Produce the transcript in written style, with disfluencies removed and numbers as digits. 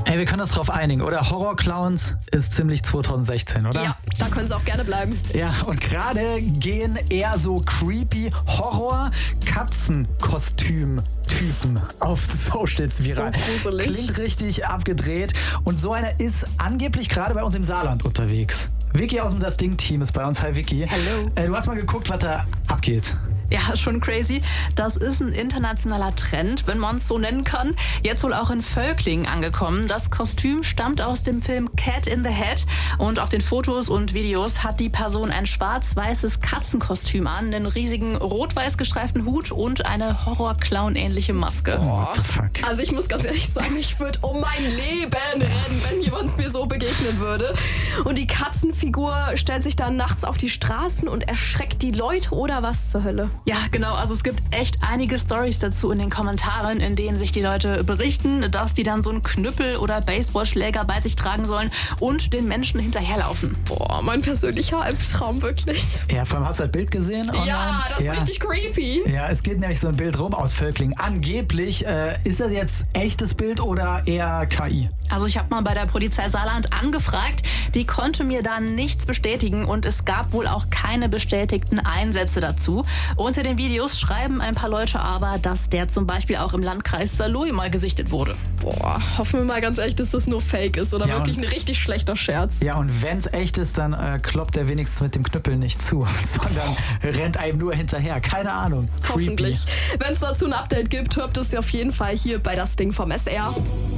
Ey, wir können uns drauf einigen, oder? Horrorclowns ist ziemlich 2016, oder? Ja, da können sie auch gerne bleiben. Ja, und gerade gehen eher so creepy Horror-Katzenkostüm-Typen auf Socials viral. So gruselig. Klingt richtig abgedreht. Und so einer ist angeblich gerade bei uns im Saarland unterwegs. Vicky aus dem Das Ding-Team ist bei uns. Hi Vicky. Hallo. Du hast mal geguckt, was da abgeht. Ja, schon crazy. Das ist ein internationaler Trend, wenn man es so nennen kann. Jetzt wohl auch in Völklingen angekommen. Das Kostüm stammt aus dem Film Cat in the Hat. Und auf den Fotos und Videos hat die Person ein schwarz-weißes Katzenkostüm an, einen riesigen rot-weiß gestreiften Hut und eine Horror-Clown-ähnliche Maske. Oh, what the fuck? Also ich muss ganz ehrlich sagen, ich würde um mein Leben rennen, wenn jemand mir so begegnen würde. Und die Katzenfigur stellt sich dann nachts auf die Straßen und erschreckt die Leute oder was zur Hölle? Ja, genau. Also es gibt echt einige Storys dazu in den Kommentaren, in denen sich die Leute berichten, dass die dann so einen Knüppel oder Baseballschläger bei sich tragen sollen und den Menschen hinterherlaufen. Boah, mein persönlicher Albtraum, wirklich. Ja, vor allem hast du das Bild gesehen online? Ja, das ist richtig creepy. Ja, es geht nämlich so ein Bild rum aus Völklingen. Angeblich, ist das jetzt echtes Bild oder eher KI? Also ich habe mal bei der Polizei Saarland angefragt, die konnte mir da nichts bestätigen und es gab wohl auch keine bestätigten Einsätze dazu. Unter den Videos schreiben ein paar Leute aber, dass der zum Beispiel auch im Landkreis Saarlouis mal gesichtet wurde. Boah, hoffen wir mal ganz ehrlich, dass das nur Fake ist oder wirklich ein richtig schlechter Scherz. Ja, und wenn's echt ist, dann kloppt er wenigstens mit dem Knüppel nicht zu, sondern rennt einem nur hinterher. Keine Ahnung. Creepy. Hoffentlich. Wenn es dazu ein Update gibt, hört es auf jeden Fall hier bei Das Ding vom SR.